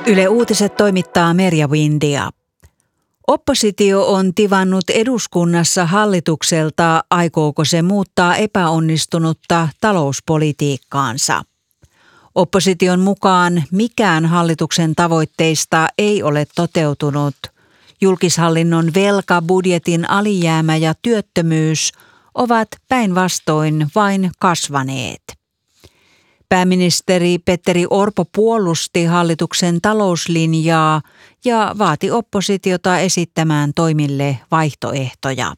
Yle Uutiset toimittaa Merja Windia. Oppositio on tivannut eduskunnassa hallitukselta, aikooko se muuttaa epäonnistunutta talouspolitiikkaansa. Opposition mukaan mikään hallituksen tavoitteista ei ole toteutunut. Julkishallinnon velka, budjetin alijäämä ja työttömyys ovat päinvastoin vain kasvaneet. Pääministeri Petteri Orpo puolusti hallituksen talouslinjaa ja vaati oppositiota esittämään toimille vaihtoehtoja.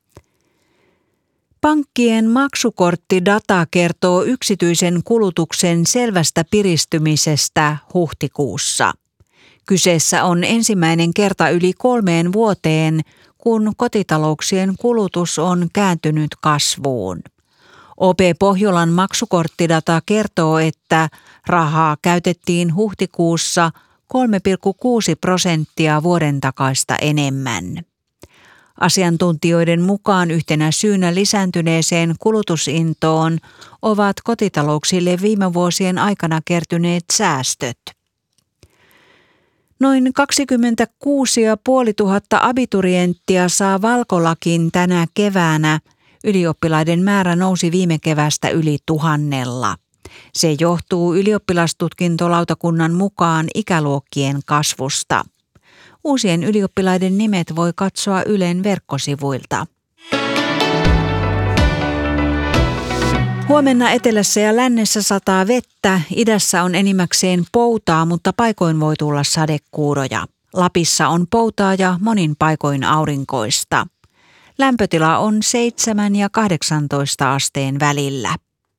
Pankkien maksukorttidata kertoo yksityisen kulutuksen selvästä piristymisestä huhtikuussa. Kyseessä on ensimmäinen kerta yli 3 vuoteen, kun kotitalouksien kulutus on kääntynyt kasvuun. OP Pohjolan maksukorttidata kertoo, että rahaa käytettiin huhtikuussa 3,6% vuoden takaista enemmän. Asiantuntijoiden mukaan yhtenä syynä lisääntyneeseen kulutusintoon ovat kotitalouksille viime vuosien aikana kertyneet säästöt. Noin 26 500 abiturienttia saa valkolakin tänä keväänä. Ylioppilaiden määrä nousi viime keväästä yli 1000. Se johtuu ylioppilastutkintolautakunnan mukaan ikäluokkien kasvusta. Uusien ylioppilaiden nimet voi katsoa Ylen verkkosivuilta. Huomenna etelässä ja lännessä sataa vettä, idässä on enimmäkseen poutaa, mutta paikoin voi tulla sadekuuroja. Lapissa on poutaa ja monin paikoin aurinkoista. Lämpötila on 7 ja 18 asteen välillä.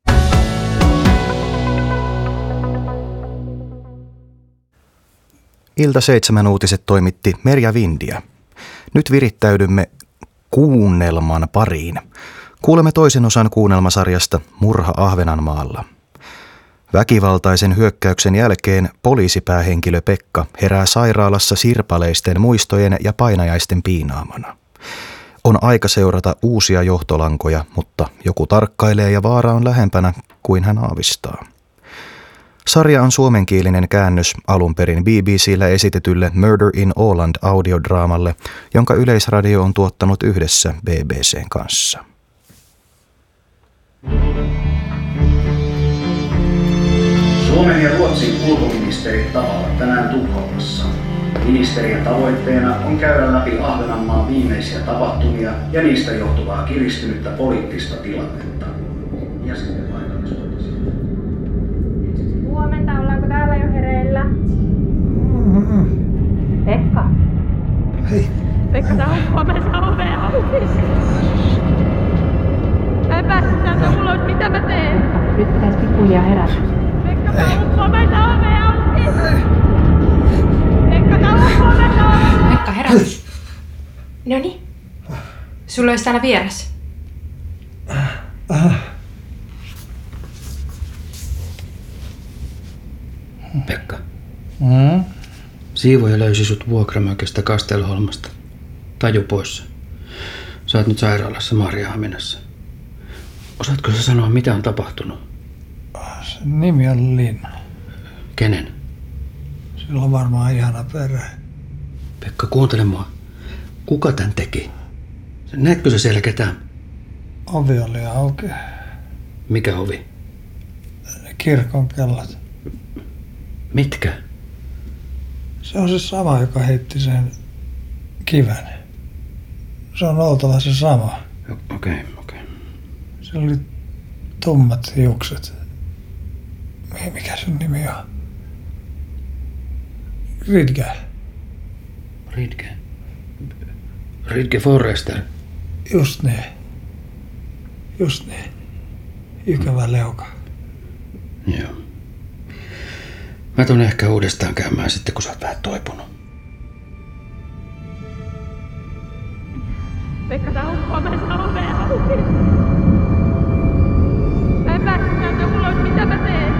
Ilta 7 uutiset toimitti Merja Windia. Nyt virittäydymme kuunnelman pariin. Kuulemme toisen osan kuunnelmasarjasta Murha Ahvenanmaalla. Väkivaltaisen hyökkäyksen jälkeen poliisipäähenkilö Pekka herää sairaalassa sirpaleisten muistojen ja painajaisten piinaamana. On aika seurata uusia johtolankoja, mutta joku tarkkailee ja vaara on lähempänä kuin hän aavistaa. Sarja on suomenkielinen käännös alun perin BBC:llä esitetylle Murder in Åland audiodraamalle, jonka Yleisradio on tuottanut yhdessä BBC:n kanssa. Suomen ja Ruotsin ulkoministerit tapaavat tänään Tukholmassa. Ministerien tavoitteena on käydä läpi Ahvenanmaan viimeisiä tapahtumia ja niistä johtuvaa kiristynyttä poliittista tilannetta. Ja sitten paikallispoliisi. Huomenta, ollaanko täällä jo hereillä? Pekka. Hei. Pekka, tää on huomenta ovea. Mä en päässyt täältä ulos, mitä mä teen? Nyt pitäis pikkuhiljaa herätä. Pekka, tää on huomenta ovea auki. Pekka, tää on huomenta ovea. Pekka, herätys. Noniin. Sulla olisi täällä vieressä. Pekka. Siivoja löysi sut vuokramökistä Kastelholmasta. Taju poissa. Sä oot nyt sairaalassa Maarianhaminassa. Osaatko sä sanoa, mitä on tapahtunut? Sen nimi on Linn. Kenen? Sillä on varmaan ihana perhe. Pekka, kuuntele mua. Kuka tän teki? Näetkö sä siellä ketään? Ovi oli auki. Mikä ovi? Kirkon kellat. Mitkä? Se on se sama, joka heitti sen kiven. Se on oltava se sama. Okei. Se oli tummat hiukset. Mikä sen nimi on? Ridge. Ridge Forrester. Just niin. Ikävä leuka. Joo. Mä tuun ehkä uudestaan käymään sitten, kun sä oot vähän toipunut. Pekka, tää on huomenta ovea auki. Mä en päässyt täältä ulos, mitä mä teen?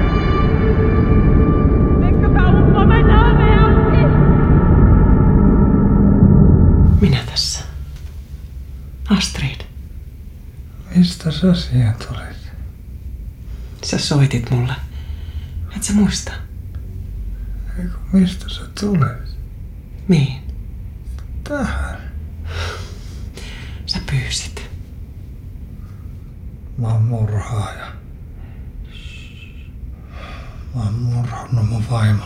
Pekka, tää on huomenta ovea auki. Minä tässä. Astrid. Mistä sä siihen tulit? Sä soitit mulle. Et sä muista? Eikö mistä sä tulet? Mihin? Tähän. Sä pyysit. Mä oon murhaaja. Mä oon murhannut mun vaimo.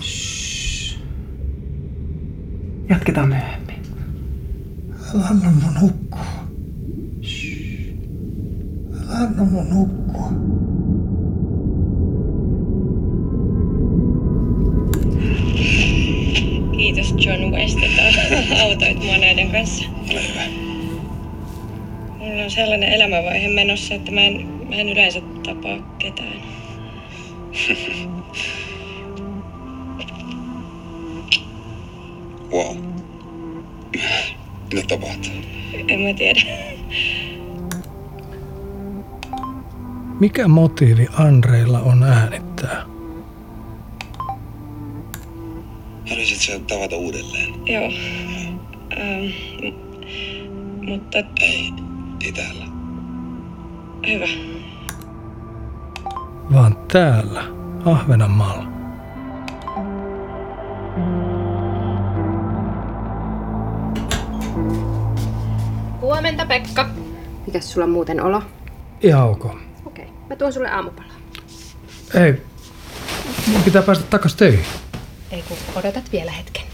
Jatketaan myöhemmin. Älä anna mun hukkua. Älä anna mun hukkua. Kiitos John West, että autoit mua näiden kanssa. Ole hyvä. Mulla on sellainen elämänvaihe menossa, että mä en yleensä tapaa ketään. Wow. Mitä tapahtuu? En mä tiedä. Mikä motiivi Andreilla on äänittää? Haluaisit sä tavata uudelleen? Joo. Mutta Ei täällä. hyvä. Vaan täällä, Ahvenanmaalla. Huomenta, Pekka. Mikäs sulla muuten olo? Ihan ok. Okei, mä tuon sulle aamupalaa. Ei, mun pitää päästä takas töihin. Ei kun odotat vielä hetken.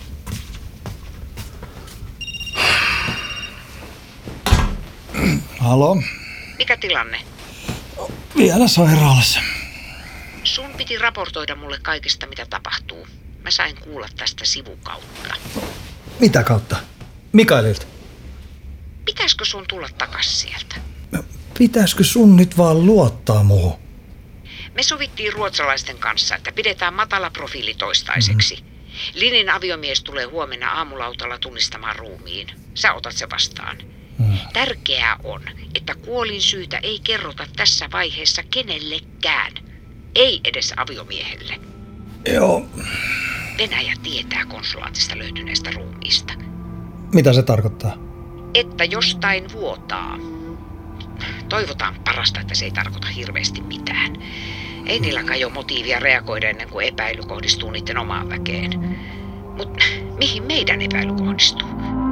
Halo? Mikä tilanne? Vielä sairaalassa. Sun piti raportoida mulle kaikesta, mitä tapahtuu. Mä sain kuulla tästä sivukautta. Mitä kautta? Mikaelilta. Pitäisikö sun tulla takas sieltä? Pitäisikö sun nyt vaan luottaa muuhun? Me sovittiin ruotsalaisten kanssa, että pidetään matala profiili toistaiseksi. Linin aviomies tulee huomenna aamulautalla tunnistamaan ruumiin. Sä otat se vastaan. Tärkeää on, että kuolinsyytä ei kerrota tässä vaiheessa kenellekään. Ei edes aviomiehelle. Joo. Venäjä tietää konsulaatista löytyneestä ruumiista. Mitä se tarkoittaa? Että jostain vuotaa. Toivotaan parasta, että se ei tarkoita hirveästi mitään. Ei niillä kai ole motiivia reagoida ennen kuin epäily kohdistuu niiden omaan väkeen. Mutta mihin meidän epäily kohdistuu?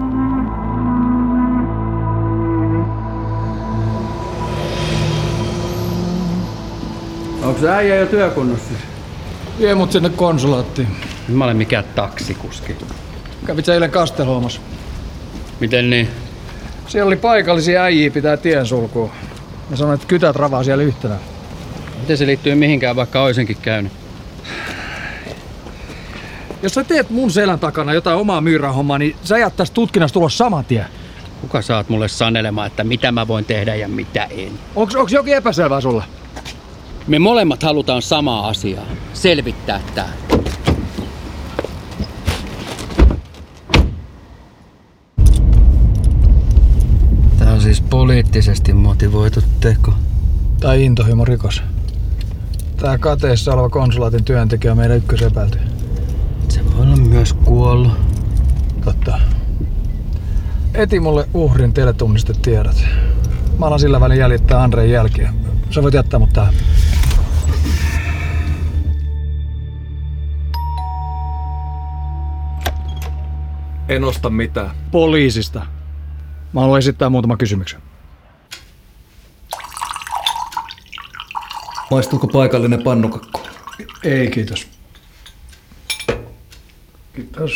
Onko se äijä jo työkunnossa? Vie mut sinne konsulaattiin. Mä olen mikään taksikuski. Kävit sä eilen Kastelholmassa? Miten niin? Siellä oli paikallisia äijiä pitää tiensulkuun. Ne sanoi, että kytät ravaa siellä yhtenä. Miten se liittyy mihinkään, vaikka oisenkin käynyt? Jos sä teet mun selän takana jotain omaa myyränhommaa, niin sä jäät tästä tutkinnasta tulos saman tien. Kuka saat mulle sanelemaan, että mitä mä voin tehdä ja mitä en? Onks jokin epäselvää sulle? Me molemmat halutaan samaa asiaa. Selvittää tää. Tää on siis poliittisesti motivoitu teko. Tai intohimorikos. Tää kateessa oleva konsulaatin työntekijä on meidän ykkösepäilty. Se voi olla myös kuollut. Totta. Eti mulle uhrin teletunnistetiedot. Mä alan sillä välin jäljittää Andreen jälkiä. Sä voit jättää mut tähän. En osta mitään. Poliisista. Mä haluan esittää muutaman kysymyksen. Maistuuko paikallinen pannukakku? Ei, kiitos. Kiitos.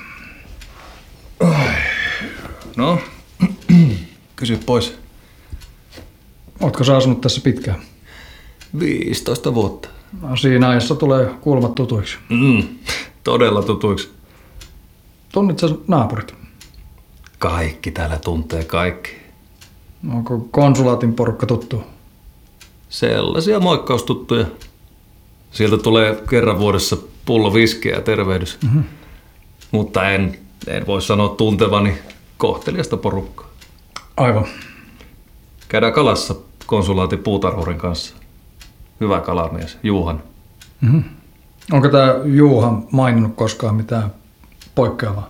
No, kysy pois. Ootko sä asunut tässä pitkään? 15 vuotta. No, siinä ajassa tulee kulmat tutuiksi. Todella tutuiksi. Tunnet sä naapurit? Kaikki täällä tuntee kaikki. Onko konsulaatin porukka tuttu? Sellaisia moikkaustuttuja. Sieltä tulee kerran vuodessa pullo viskiä ja tervehdys. Mutta en voi sanoa tuntevani kohteliasta porukkaa. Aivan. Käydään kalassa konsulaatin puutarhurin kanssa. Hyvä kalamies, Juhan. Onko tää Juhan maininnut koskaan mitään poikkeavaa?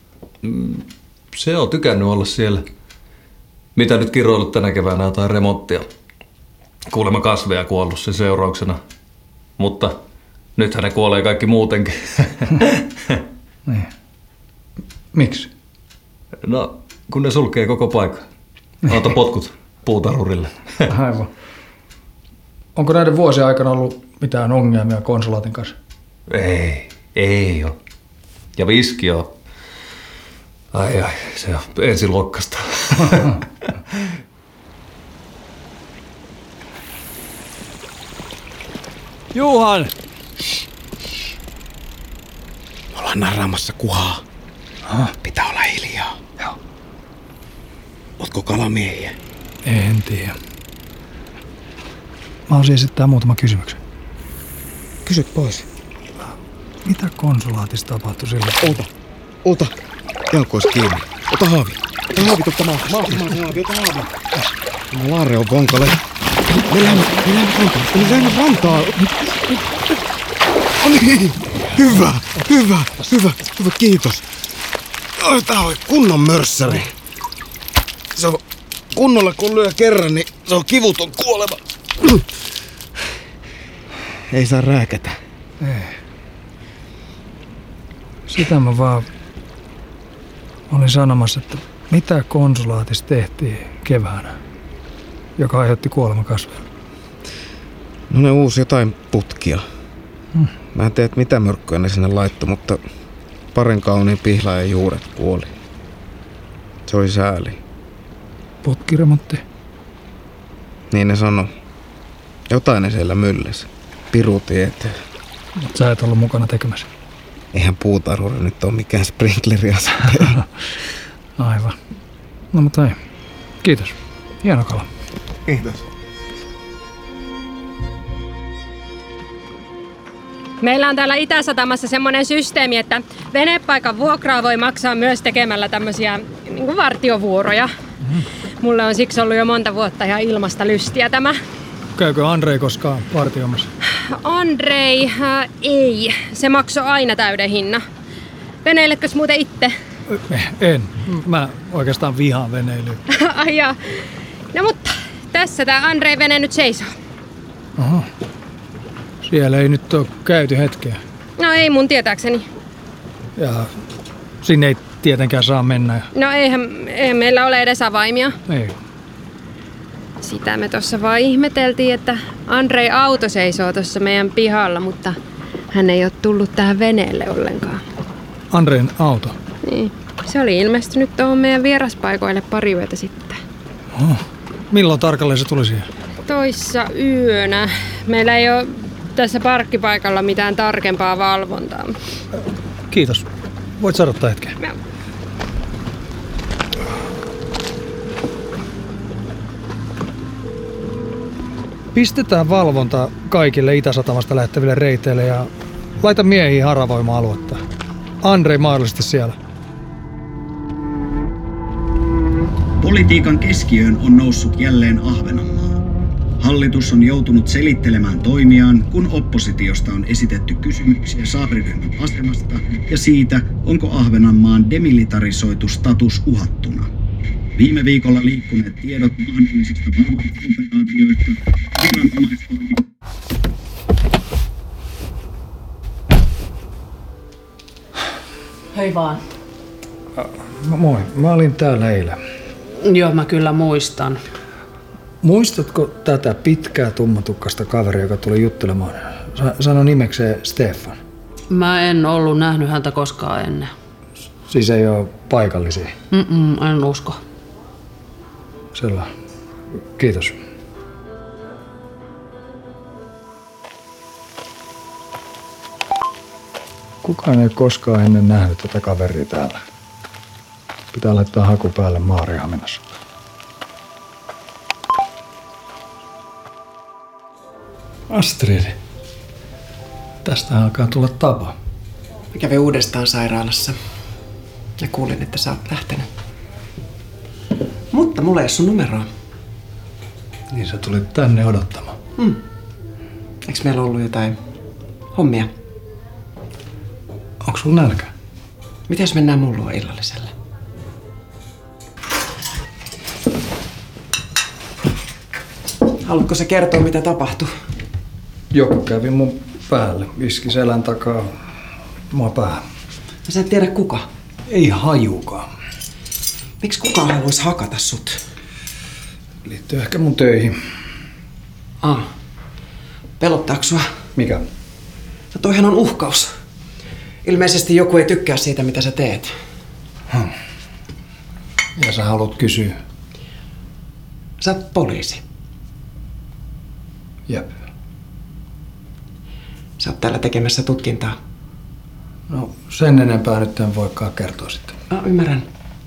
Se on tykännyt olla siellä. Mitä nyt kiroillut tänä keväänä jotain remonttia. Kuulemma kasveja kuollut sen seurauksena. Mutta Nythän ne kuolee kaikki muutenkin. Niin. Miksi? No, kun ne sulkee koko paikan. Ota potkut puutarhurille. Aivan. Onko näiden vuosien aikana ollut mitään ongelmia konsulaatin kanssa? Ei ole. Ja viski on. Ai, se on ensiluokkasta. Juhan! Ollaan narraamassa kuhaa. Pitää olla hiljaa. Joo. Ootko kalamiehiä? En tiedä. Mä oon esittää muutama kysymyksen. Kysy pois. Mitä konsulaatissa tapahtui silloin? Ota. Jalkois kiinni. Ota haavi. Ota haavi totta maahan. Ota haavi. Tämä Laare on vankale. Me lähdemme rantaan. No niin. Hyvä, kiitos. Tää on kunnon mörssäri. Se on kunnolla, kun lyö kerran, niin se on kivuton kuolema. Ei saa rääkätä. Ei. Sitä mä vaan olin sanomassa, että mitä konsulaatissa tehtiin keväänä, joka aiheutti kuolemakasveja. No ne uusi jotain putkia. Mä en tiedä, mitä myrkkyä ne sinne laittoi, mutta parin kauniin pihlaajan juuret kuoli. Se oli sääli. Putkiremontti? Niin ne sanoi. Jotain ne siellä mylläsi. Piru tietää. Mutta sä et ollut mukana tekemässä. Eihän puutarhuri nyt ole mikään sprinkleria. Aivan. No mutta ei. Kiitos. Hieno kala. Kiitos. Meillä on täällä Itä-Satamassa semmoinen systeemi, että venepaikan vuokraa voi maksaa myös tekemällä tämmöisiä niin kuin vartiovuoroja. Mulle on siksi ollut jo monta vuotta ihan ilmasta lystiä tämä. Käykö Andrei koskaan vartioimassa? Andrei, ei. Se maksoi aina täyden hinnan. Veneilekös muuten itse? En. Mä oikeastaan vihaan veneilyä. Ai jaa. No mutta tässä tää Andrei vene nyt seisoo. Aha. Siellä ei nyt ole käyty hetkeä. No ei mun tietääkseni. Ja sinne ei tietenkään saa mennä. No eihän meillä ole edes avaimia. Ei. Sitä me tuossa vaan ihmeteltiin, että Andrei auto seisoo tuossa meidän pihalla, mutta hän ei ole tullut tähän veneelle ollenkaan. Andrein auto? Niin. Se oli ilmestynyt tuohon meidän vieraspaikoille pari yötä sitten. Milloin tarkalleen se tuli siihen? Toissa yönä. Meillä ei ole tässä parkkipaikalla mitään tarkempaa valvontaa. Kiitos. Voit odottaa hetken. Pistetään valvonta kaikille Itä-Satamasta lähteville reiteille ja laita miehiä haravoimaan aluetta. Andrei mahdollisesti siellä. Politiikan keskiöön on noussut jälleen Ahvenanmaa. Hallitus on joutunut selittelemään toimiaan, kun oppositiosta on esitetty kysymyksiä saariryhmän asemasta ja siitä, onko Ahvenanmaan demilitarisoitu status uhattuna. Viime viikolla liikkuneet tiedot mahdollisista valvontaoperaatioista viranomaistoiminnasta. Hei vaan. Moi, mä olin täällä eilen. Joo, mä kyllä muistan. Muistatko tätä pitkää tummatukkasta kaveria, joka tuli juttelemaan? Sano nimekseen Stefan. Mä en ollut nähnyt häntä koskaan ennen. Siis ei ole paikallisia? En usko. Selvä. Kiitos. Kukaan ei koskaan ennen nähnyt tätä kaveria täällä. Pitää laittaa haku päälle Maarihaminassa. Astrid. Tästä alkaa tulla tapa. Mä kävin uudestaan sairaalassa ja kuulin, että sä oot lähtenyt. Mutta mulla ei ole sun numeroa. Niin sä tulit tänne odottamaan. Eiks meillä ollut jotain hommia? Onks sulla nälkä? Mitä jos mennään mun luo illalliselle? Haluatko sä kertoa, mitä tapahtui? Joku kävi mun päälle, iski selän takaa, mua päähän. Sä et tiedä kuka? Ei hajukaan. Miksi kukaan haluaisi hakata sut? Liittyy ehkä mun töihin. Pelottaako sua? Mikä? No toihan on uhkaus. Ilmeisesti joku ei tykkää siitä, mitä sä teet. Ja sä haluat kysyä? Sä oot poliisi. Jep. Sä oot täällä tekemässä tutkintaa. No sen enempää nyt en voikaan kertoa sitten. Ymmärrän.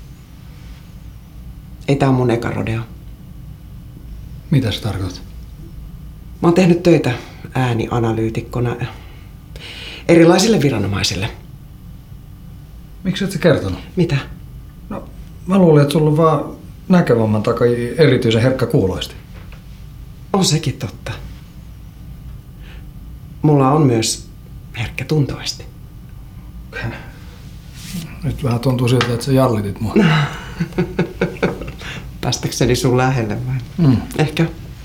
Ei tää on mun eka rodeo. Mitä sä tarkoitat? Mä oon tehnyt töitä äänianalyytikkona erilaisille viranomaisille. Miksi et sä kertonut? Mitä? No mä luulin, että sulla on vaan näkövamman takia erityisen herkkä kuuloisti. On sekin totta. Mulla on myös herkkä tuntoisti. Nyt vähän tuntuu siltä, että sä jallitit mua. Päästäkseni sun lähelle vai? Ehkä.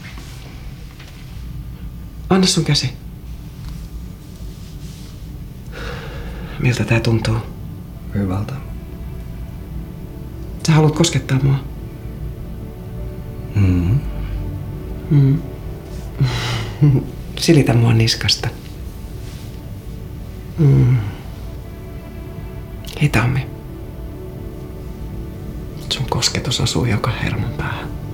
Anna sun käsi. Miltä tää tuntuu? Hyvältä. Sä haluat koskettaa mua? Silitä mua niskasta. Hitaammin. Sun kosketus osuu joka hermon päähän.